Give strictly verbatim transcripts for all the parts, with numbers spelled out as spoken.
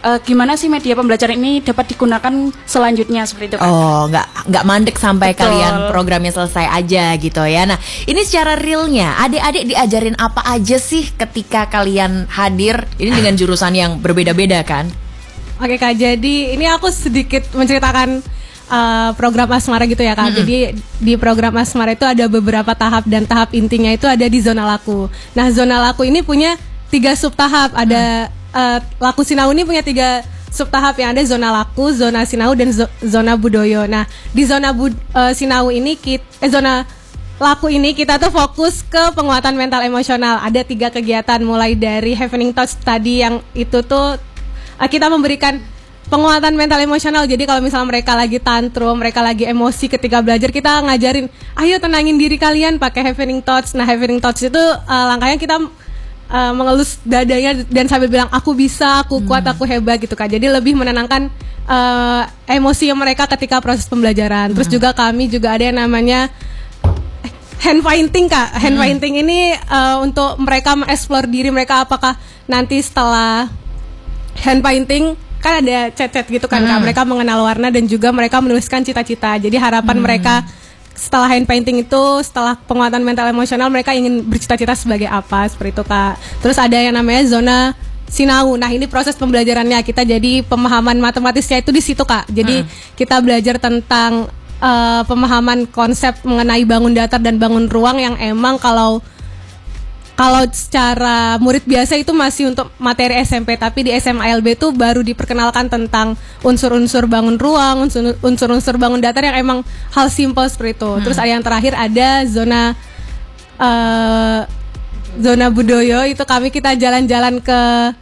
uh, gimana sih media pembelajaran ini dapat digunakan selanjutnya seperti itu kan. Oh, nggak nggak mandek sampai Betul. kalian programnya selesai aja gitu ya. Nah, ini secara realnya, adik-adik diajarin apa aja sih ketika kalian hadir? Ini dengan jurusan yang berbeda-beda kan? Oke Kak, jadi ini aku sedikit menceritakan uh, program Asmara gitu ya Kak. Mm-hmm. Jadi di program Asmara itu ada beberapa tahap dan tahap intinya itu ada di zona laku. Nah, zona laku ini punya tiga sub tahap. Ada mm. uh, laku Sinau ini punya tiga sub tahap yang ada zona laku, zona Sinau dan zo- zona Budoyo. Nah, di zona bud- uh, Sinau ini kita eh, zona laku ini kita tuh fokus ke penguatan mental emosional. Ada tiga kegiatan mulai dari Happening Touch tadi yang itu tuh uh, kita memberikan penguatan mental emosional. Jadi kalau misalnya mereka lagi tantrum, mereka lagi emosi ketika belajar, kita ngajarin, ayo tenangin diri kalian pakai Happening Touch. Nah, Happening Touch itu uh, langkahnya kita Uh, mengelus dadanya dan sambil bilang aku bisa, aku kuat, hmm. aku hebat gitu Kak. Jadi lebih menenangkan uh, emosi mereka ketika proses pembelajaran. Terus hmm. juga kami juga ada yang namanya hand painting Kak. Hand hmm. painting ini uh, untuk mereka mengeksplor diri mereka, apakah nanti setelah hand painting kan ada chat-chat gitu kan hmm. Kak. Mereka mengenal warna dan juga mereka menuliskan cita-cita. Jadi harapan hmm. mereka setelah hand painting itu, setelah penguatan mental emosional, mereka ingin bercita-cita sebagai apa, seperti itu Kak. Terus ada yang namanya zona Sinau. Nah, ini proses pembelajarannya kita, jadi pemahaman matematisnya itu di situ Kak. Jadi hmm. kita belajar tentang uh, pemahaman konsep mengenai bangun datar dan bangun ruang yang emang kalau Kalau secara murid biasa itu masih untuk materi S M P, tapi di S M A L B itu baru diperkenalkan tentang unsur-unsur bangun ruang, unsur- unsur-unsur bangun datar yang emang hal simpel seperti itu. Hmm. Terus ada yang terakhir ada zona uh, zona Budoyo, itu kami kita jalan-jalan ke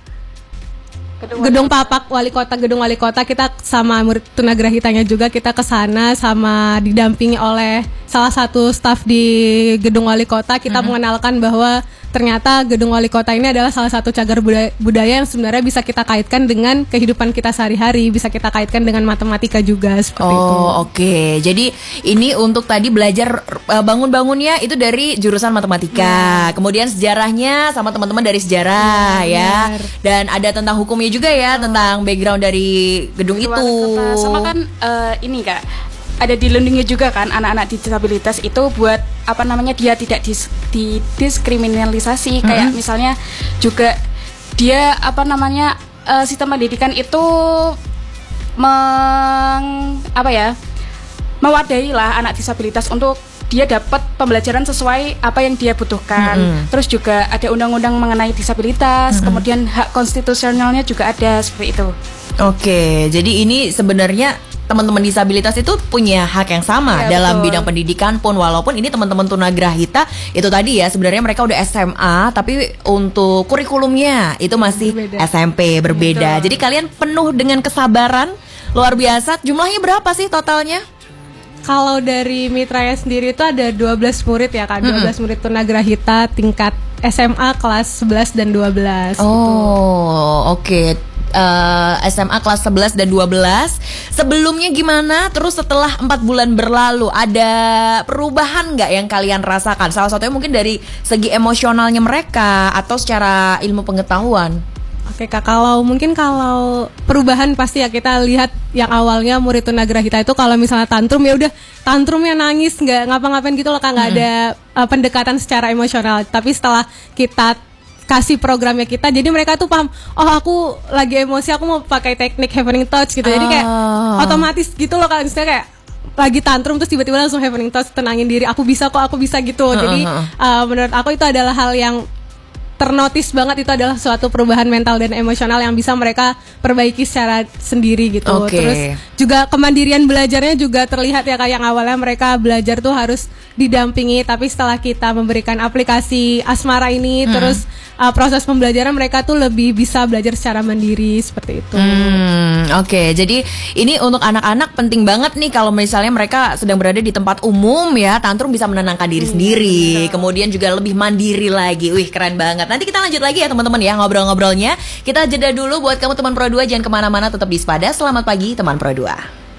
Gedung, gedung Papak Wali Kota, gedung Wali Kota. Kita sama murid tunagrahitanya juga kita ke sana sama didampingi oleh salah satu staf di gedung Wali Kota. Kita mm-hmm. mengenalkan bahwa ternyata gedung Wali Kota ini adalah salah satu cagar budaya, budaya yang sebenarnya bisa kita kaitkan dengan kehidupan kita sehari-hari, bisa kita kaitkan dengan matematika juga seperti oh, itu. Oh oke, okay. Jadi ini untuk tadi belajar uh, bangun-bangunnya itu dari jurusan matematika, yeah. Kemudian sejarahnya sama teman-teman dari sejarah yeah, ya, benar. Dan ada tentang hukumnya juga ya, oh. tentang background dari gedung itu. Kota. Sama kan uh, ini Kak, ada di lendingnya juga kan anak-anak disabilitas itu buat apa namanya dia tidak dis, didiskriminalisasi. Mm-hmm. Kayak misalnya juga dia apa namanya uh, sistem pendidikan itu meng apa ya mewadahi lah anak disabilitas untuk dia dapat pembelajaran sesuai apa yang dia butuhkan. Mm-hmm. Terus juga ada undang-undang mengenai disabilitas, mm-hmm. kemudian hak konstitusionalnya juga ada seperti itu. Oke, jadi ini sebenarnya teman-teman disabilitas itu punya hak yang sama ya, dalam betul. Bidang pendidikan pun, walaupun ini teman-teman tunagrahita itu tadi ya sebenarnya mereka udah S M A tapi untuk kurikulumnya itu masih berbeda. S M P berbeda. Betul. Jadi kalian penuh dengan kesabaran luar biasa. Jumlahnya berapa sih totalnya? Kalau dari Mitraya sendiri itu ada dua belas murid ya Kak, dua belas mm-hmm. murid tunagrahita tingkat S M A kelas sebelas dan dua belas. Oh, gitu. Oke. Okay. Uh, S M A kelas sebelas dan dua belas. Sebelumnya gimana? Terus setelah empat bulan berlalu ada perubahan nggak yang kalian rasakan? Salah satunya mungkin dari segi emosionalnya mereka atau secara ilmu pengetahuan. Oke Kak, kalau mungkin kalau perubahan pasti ya kita lihat yang awalnya murid tunagrahita itu kalau misalnya tantrum ya udah tantrumnya nangis nggak ngapa-ngapain gitu loh Kak, nggak hmm. ada uh, pendekatan secara emosional. Tapi setelah kita kasih programnya kita, jadi mereka tuh paham, oh aku lagi emosi, aku mau pakai teknik Happening Touch gitu. Jadi kayak oh. otomatis gitu loh Kak, misalnya kayak lagi tantrum terus tiba-tiba langsung Happening Touch, tenangin diri, aku bisa kok, aku bisa gitu. Uh, jadi uh, menurut aku itu adalah hal yang ternotis banget, itu adalah suatu perubahan mental dan emosional yang bisa mereka perbaiki secara sendiri gitu. Okay. Terus juga kemandirian belajarnya juga terlihat ya Kak, yang awalnya mereka belajar tuh harus didampingi, tapi setelah kita memberikan aplikasi Asmara ini hmm. terus uh, proses pembelajaran mereka tuh lebih bisa belajar secara mandiri seperti itu. Hmm, Oke, okay. Jadi ini untuk anak-anak penting banget nih kalau misalnya mereka sedang berada di tempat umum ya, tantrum bisa menenangkan diri hmm, sendiri, betul. Kemudian juga lebih mandiri lagi. Wih keren banget. Nanti kita lanjut lagi ya teman-teman ya ngobrol-ngobrolnya. Kita jeda dulu buat kamu teman Pro dua, jangan kemana-mana, tetap di Spada. Selamat pagi teman Pro dua.